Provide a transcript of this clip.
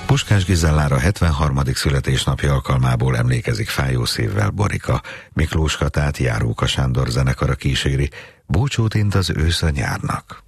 Puskás Gizellára 73. születésnapja alkalmából emlékezik fájó szívvel Borika. Miklós Katát Járóka Sándor zenekara kíséri, búcsút int az ősz a nyárnak.